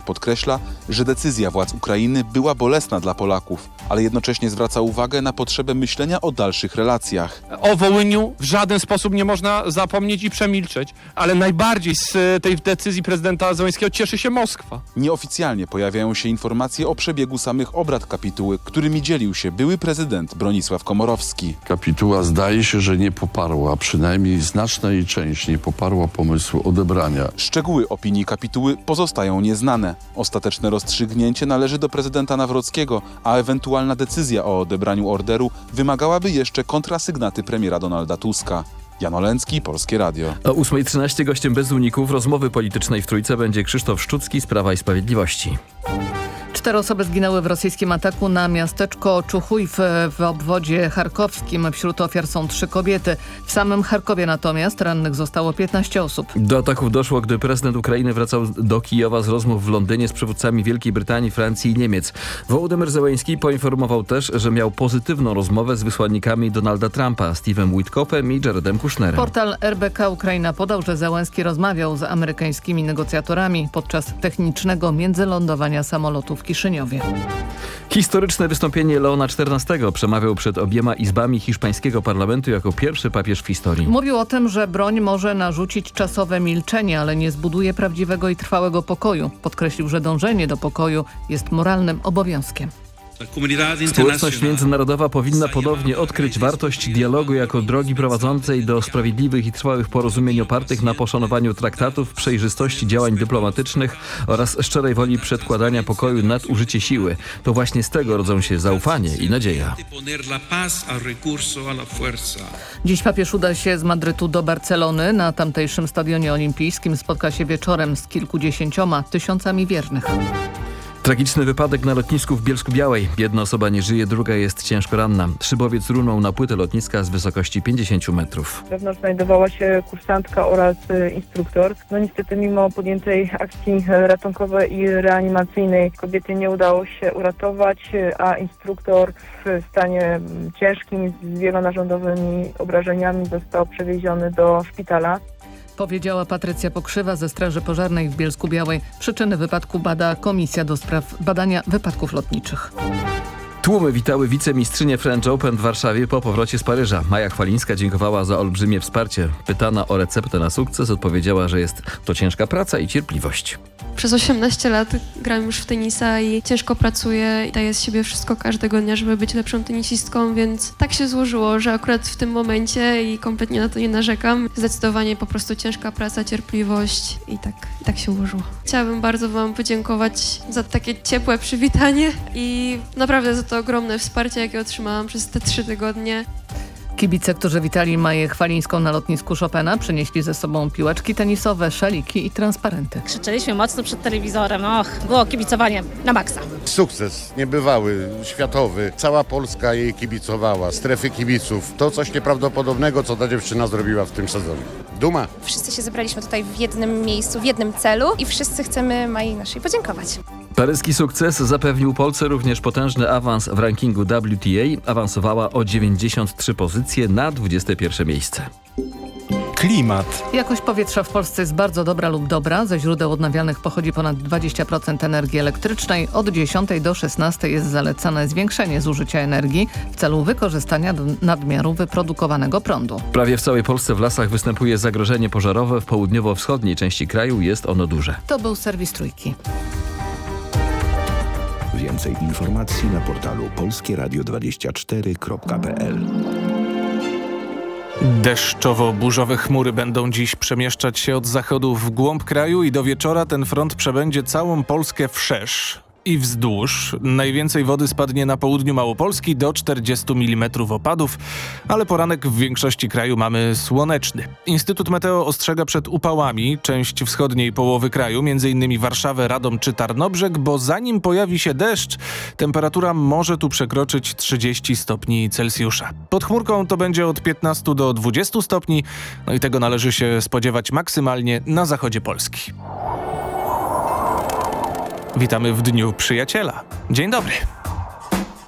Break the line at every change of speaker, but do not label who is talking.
podkreśla, że decyzja władz Ukrainy była bolesna dla Polaków, ale jednocześnie zwraca uwagę na potrzebę myślenia o dalszych relacjach.
O Wołyniu w żaden sposób nie można zapomnieć i przemilczeć, ale najbardziej z tej decyzji prezydenta Zełenskiego cieszy się Moskwa.
Nieoficjalnie pojawiają się informacje o przebiegu samych obrad kapituły, którymi dzielił się były prezydent Bronisław Komorowski.
Kapituła zdaje się, że nie poparła, przynajmniej znaczna jej część nie poparła pomysłu odebrania.
Szczegóły opinii kapituły pozostają nieznane. Ostateczne rozstrzygnięcie należy do prezydenta Nawrockiego, a ewentualna decyzja o odebraniu orderu wymagałaby jeszcze kontrasygnaty premiera Donalda Tuska. Jan Olęcki, Polskie Radio.
O 8:13 gościem bez uników rozmowy politycznej w Trójce będzie Krzysztof Szczucki z Prawa i Sprawiedliwości.
4 osoby zginęły w rosyjskim ataku na miasteczko Czuchujw w obwodzie charkowskim. Wśród ofiar są 3 kobiety. W samym Charkowie natomiast rannych zostało 15 osób.
Do ataków doszło, gdy prezydent Ukrainy wracał do Kijowa z rozmów w Londynie z przywódcami Wielkiej Brytanii, Francji i Niemiec. Wołodymyr Zełenski poinformował też, że miał pozytywną rozmowę z wysłannikami Donalda Trumpa, Steve'em Witkoffem i Jaredem Kushnerem.
Portal RBK Ukraina podał, że Zełenski rozmawiał z amerykańskimi negocjatorami podczas technicznego międzylądowania samolotu w Kiszyniowie.
Historyczne wystąpienie Leona XIV przemawiał przed obiema izbami hiszpańskiego parlamentu jako pierwszy papież w historii.
Mówił o tym, że broń może narzucić czasowe milczenie, ale nie zbuduje prawdziwego i trwałego pokoju. Podkreślił, że dążenie do pokoju jest moralnym obowiązkiem.
Społeczność międzynarodowa powinna ponownie odkryć wartość dialogu jako drogi prowadzącej do sprawiedliwych i trwałych porozumień opartych na poszanowaniu traktatów, przejrzystości działań dyplomatycznych oraz szczerej woli przedkładania pokoju nad użycie siły. To właśnie z tego rodzą się zaufanie i nadzieja.
Dziś papież uda się z Madrytu do Barcelony. Na tamtejszym stadionie olimpijskim spotka się wieczorem z kilkudziesięcioma tysiącami wiernych.
Tragiczny wypadek na lotnisku w Bielsku-Białej. Jedna osoba nie żyje, druga jest ciężko ranna. Szybowiec runął na płytę lotniska z wysokości 50 metrów.
Wewnątrz znajdowała się kursantka oraz instruktor. No niestety mimo podjętej akcji ratunkowej i reanimacyjnej kobiety nie udało się uratować, a instruktor w stanie ciężkim z wielonarządowymi obrażeniami został przewieziony do szpitala.
Powiedziała Patrycja Pokrzywa ze Straży Pożarnej w Bielsku-Białej. Przyczyny wypadku bada Komisja do spraw badania wypadków lotniczych.
Tłumy witały wicemistrzynię French Open w Warszawie po powrocie z Paryża. Maja Chwalińska dziękowała za olbrzymie wsparcie. Pytana o receptę na sukces odpowiedziała, że jest to ciężka praca i cierpliwość.
Przez 18 lat gram już w tenisa i ciężko pracuję i daję z siebie wszystko każdego dnia, żeby być lepszą tenisistką, więc tak się złożyło, że akurat w tym momencie i kompletnie na to nie narzekam. Zdecydowanie po prostu ciężka praca, cierpliwość i tak się ułożyło. Chciałabym bardzo wam podziękować za takie ciepłe przywitanie i naprawdę za to ogromne wsparcie, jakie otrzymałam przez te 3 tygodnie.
Kibice, którzy witali Maję Chwalińską na lotnisku Chopina, przynieśli ze sobą piłeczki tenisowe, szaliki i transparenty.
Krzyczeliśmy mocno przed telewizorem. Było kibicowanie na maksa.
Sukces niebywały, światowy. Cała Polska jej kibicowała, strefy kibiców. To coś nieprawdopodobnego, co ta dziewczyna zrobiła w tym sezonie. Duma.
Wszyscy się zebraliśmy tutaj w jednym miejscu, w jednym celu i wszyscy chcemy Mai naszej podziękować.
Paryski sukces zapewnił Polsce również potężny awans w rankingu WTA. Awansowała o 93 pozycje na 21 miejsce.
Klimat.
Jakość powietrza w Polsce jest bardzo dobra lub dobra. Ze źródeł odnawialnych pochodzi ponad 20% energii elektrycznej. Od 10 do 16 jest zalecane zwiększenie zużycia energii w celu wykorzystania nadmiaru wyprodukowanego prądu.
Prawie w całej Polsce w lasach występuje zagrożenie pożarowe. W południowo-wschodniej części kraju jest ono duże.
To był serwis Trójki.
Więcej informacji na portalu polskieradio24.pl.
Deszczowo-burzowe chmury będą dziś przemieszczać się od zachodu w głąb kraju i do wieczora ten front przebędzie całą Polskę wszerz i wzdłuż. Najwięcej wody spadnie na południu Małopolski do 40 mm opadów, ale poranek w większości kraju mamy słoneczny. Instytut Meteo ostrzega przed upałami część wschodniej połowy kraju, m.in. Warszawę, Radom czy Tarnobrzeg, bo zanim pojawi się deszcz, temperatura może tu przekroczyć 30 stopni Celsjusza. Pod chmurką to będzie od 15 do 20 stopni, no i tego należy się spodziewać maksymalnie na zachodzie Polski. Witamy w Dniu Przyjaciela. Dzień dobry.